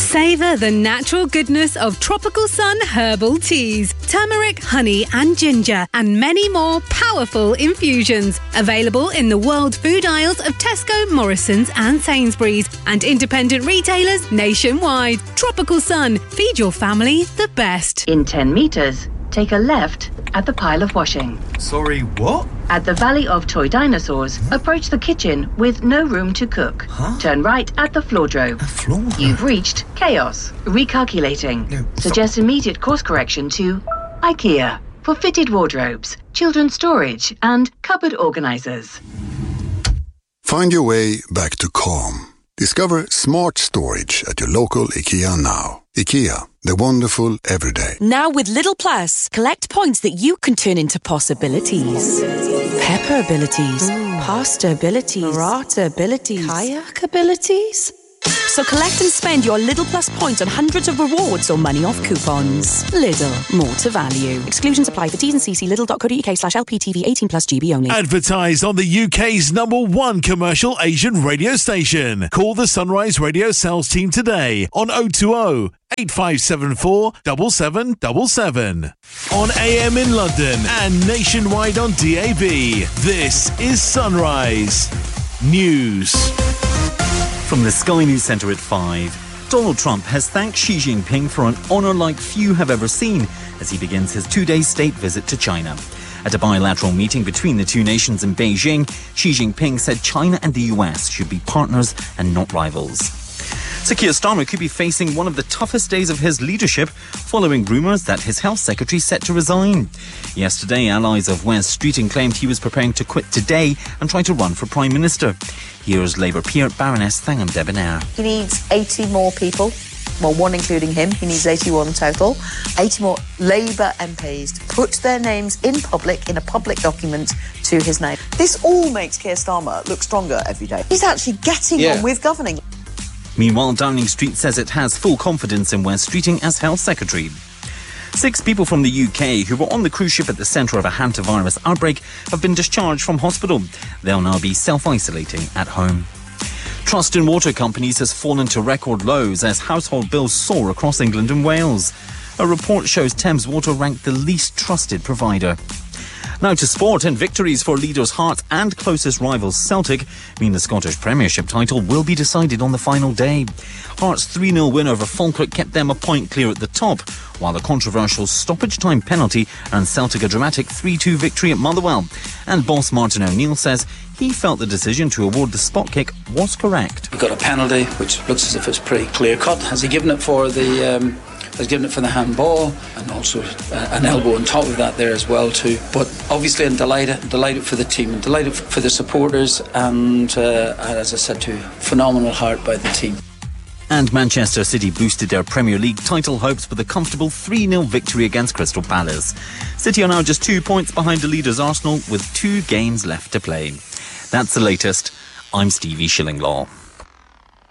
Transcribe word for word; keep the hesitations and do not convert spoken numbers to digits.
Savour the natural goodness of Tropical Sun herbal teas, turmeric, honey and ginger, and many more powerful infusions. Available in the world food aisles of Tesco, Morrison's and Sainsbury's, and independent retailers nationwide. Tropical Sun. Feed your family the best. In ten metres, take a left at the pile of washing. Sorry, what? At the Valley of Toy Dinosaurs, approach the kitchen with no room to cook. Huh? Turn right at the floordrobe. A floor? You've reached chaos. Recalculating. No, Suggest immediate course correction to IKEA for fitted wardrobes, children's storage and cupboard organisers. Find your way back to calm. Discover smart storage at your local IKEA now. IKEA, the wonderful everyday. Now with Lidl Plus, collect points that you can turn into possibilities. Pepper abilities, pasta abilities, burrata abilities, kayak abilities. So collect and spend your Lidl Plus points on hundreds of rewards or money off coupons. Lidl, more to value. Exclusions apply for T's and C's. Lidl.co.uk slash LPTV eighteen plus G B only. Advertised on the U K's number one commercial Asian radio station. Call the Sunrise Radio sales team today on oh two oh, eight five seven four, seven seven seven seven. On A M in London and nationwide on D A B. This is Sunrise News. From the Sky News Centre at five, Donald Trump has thanked Xi Jinping for an honour like few have ever seen as he begins his two-day state visit to China. At a bilateral meeting between the two nations in Beijing, Xi Jinping said China and the U S should be partners and not rivals. Sir Keir Starmer could be facing one of the toughest days of his leadership following rumours that his health secretary is set to resign. Yesterday, allies of Wes Streeting claimed he was preparing to quit today and try to run for Prime Minister. Here's Labour peer Baroness Thangham Debonair. He needs eighty more people, well, one including him. He needs eighty-one total. eighty more Labour M Ps to put their names in public, in a public document to his name. This all makes Keir Starmer look stronger every day. He's actually getting yeah. on with governing. Meanwhile, Downing Street says it has full confidence in Wes Streeting as Health Secretary. Six people from the U K who were on the cruise ship at the centre of a hantavirus outbreak have been discharged from hospital. They'll now be self-isolating at home. Trust in water companies has fallen to record lows as household bills soar across England and Wales. A report shows Thames Water ranked the least trusted provider. Now to sport, and victories for leaders Hearts and closest rivals Celtic mean the Scottish Premiership title will be decided on the final day. Hearts' three nil win over Falkirk kept them a point clear at the top, while the controversial stoppage time penalty earned Celtic a dramatic three two victory at Motherwell. And boss Martin O'Neill says he felt the decision to award the spot kick was correct. We got a penalty which looks as if it's pretty clear cut. Has he given it for the... Um has given it for the handball, and also uh, an elbow on top of that there as well too. But obviously I'm delighted, delighted for the team and delighted for the supporters, and uh, as I said too, phenomenal heart by the team. And Manchester City boosted their Premier League title hopes with a comfortable three nil victory against Crystal Palace. City are now just two points behind the leaders Arsenal with two games left to play. That's the latest. I'm Stevie Shillinglaw.